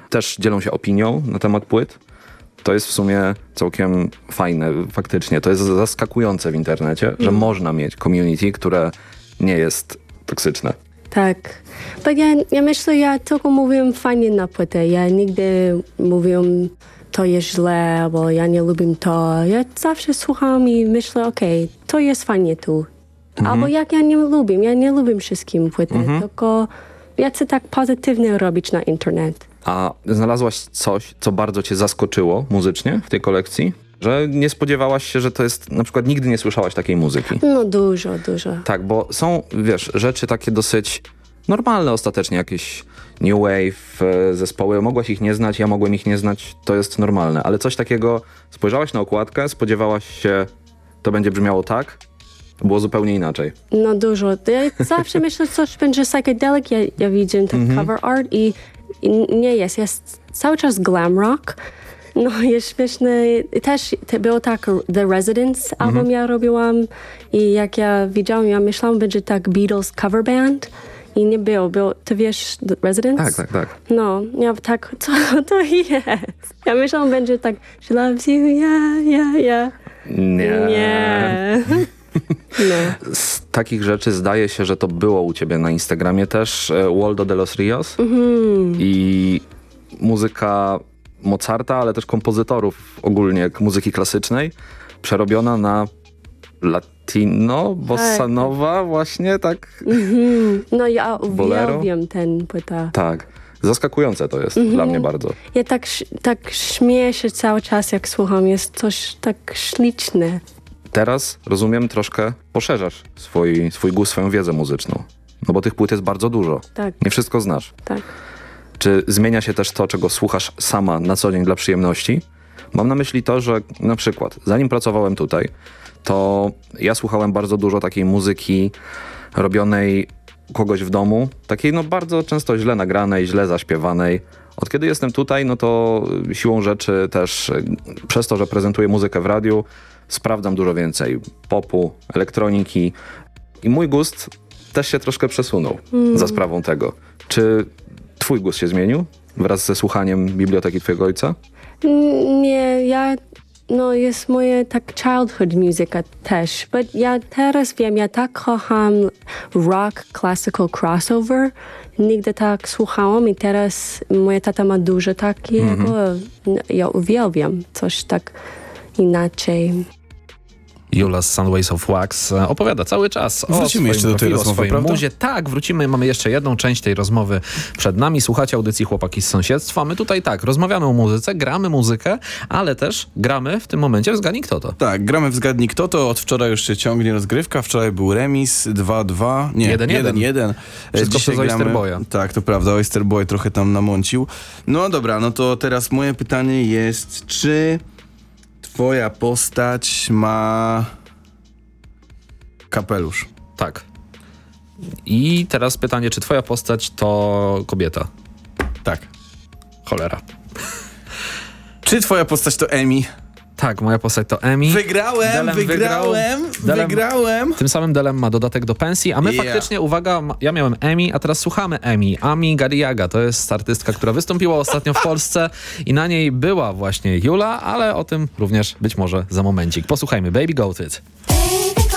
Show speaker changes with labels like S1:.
S1: też dzielą się opinią na temat płyt. To jest w sumie całkiem fajne, faktycznie. To jest zaskakujące w internecie, że można mieć community, które nie jest toksyczne.
S2: Tak. Bo ja myślę, ja tylko mówię fajnie na płytę. Ja nigdy mówię, to jest źle, albo ja nie lubię to. Ja zawsze słucham i myślę, okej, to jest fajnie tu. Albo jak ja nie lubię wszystkim płyty, tylko ja chcę tak pozytywnie robić na internet.
S1: A znalazłaś coś, co bardzo cię zaskoczyło muzycznie w tej kolekcji? Że nie spodziewałaś się, że to jest, na przykład nigdy nie słyszałaś takiej muzyki?
S2: No dużo.
S1: Tak, bo są, wiesz, rzeczy takie dosyć normalne ostatecznie, jakieś new wave zespoły. Mogłaś ich nie znać, ja mogłem ich nie znać, to jest normalne. Ale coś takiego, spojrzałaś na okładkę, spodziewałaś się, to będzie brzmiało tak, było zupełnie inaczej.
S2: No dużo. Ja zawsze myślę, że coś będzie psychedelic. Ja widzę ten cover art i nie jest cały czas glam rock. No jest śmieszne. Też było tak The Residents album ja robiłam i jak ja widziałam, ja myślałam, będzie tak Beatles cover band i nie było. Ty wiesz The Residents?
S1: Tak.
S2: No, ja tak, co to jest? Ja myślałam, będzie tak She loves you, yeah. Nie. No.
S1: Z takich rzeczy zdaje się, że to było u ciebie na Instagramie też Waldo de los Rios i muzyka Mozarta, ale też kompozytorów ogólnie muzyki klasycznej, przerobiona na latino, bossa nova właśnie, tak?
S2: No ja
S1: Bolero?
S2: uwielbiam ten płyta.
S1: Tak. Zaskakujące to jest dla mnie bardzo.
S2: Ja tak śmieję się cały czas, jak słucham. Jest coś tak śliczne.
S1: Teraz, rozumiem, troszkę poszerzasz swój gust, swoją wiedzę muzyczną. No bo tych płyt jest bardzo dużo.
S2: Tak.
S1: Nie wszystko znasz.
S2: Tak.
S1: Czy zmienia się też to, czego słuchasz sama na co dzień dla przyjemności? Mam na myśli to, że na przykład, zanim pracowałem tutaj, to ja słuchałem bardzo dużo takiej muzyki robionej u kogoś w domu, takiej no bardzo często źle nagranej, źle zaśpiewanej. Od kiedy jestem tutaj, no to siłą rzeczy też przez to, że prezentuję muzykę w radiu, sprawdzam dużo więcej popu, elektroniki i mój gust też się troszkę przesunął za sprawą tego. Czy twój gust się zmienił wraz ze słuchaniem biblioteki twojego ojca?
S2: Nie, jest moje tak childhood muzyka też. Bo ja teraz wiem, ja tak kocham rock, classical crossover. Nigdy tak słuchałam i teraz moja tata ma dużo takiego. Ja uwielbiam coś tak inaczej.
S3: Jula z Soundwaves of Wax opowiada cały czas
S4: wrócimy jeszcze do tej rozmowy, prawda?
S3: Muzie. Tak, wrócimy. Mamy jeszcze jedną część tej rozmowy przed nami. Słuchacie audycji Chłopaki z sąsiedztwa. My tutaj tak, rozmawiamy o muzyce, gramy muzykę, ale też gramy w tym momencie w Zgadnij Kto To.
S4: Tak, gramy w Zgadnij Kto To. Od wczoraj już się ciągnie rozgrywka. Wczoraj był remis 2-2. Nie, 1-1.
S3: Wszystko przez Oysterboya.
S4: Tak, to prawda. Oysterboy trochę tam namącił. No dobra, no to teraz moje pytanie jest, czy twoja postać ma kapelusz?
S3: Tak. I teraz pytanie, czy twoja postać to kobieta?
S4: Tak.
S3: Cholera.
S4: Czy twoja postać to Emi?
S3: Tak, moja postać to Emi.
S4: Wygrałem.
S3: Tym samym Delem ma dodatek do pensji, a my faktycznie, uwaga, ja miałem Emi, a teraz słuchamy Emi. Ami Gadiaga to jest artystka, która wystąpiła ostatnio w Polsce i na niej była właśnie Jula, ale o tym również być może za momencik. Posłuchajmy Baby Goat It.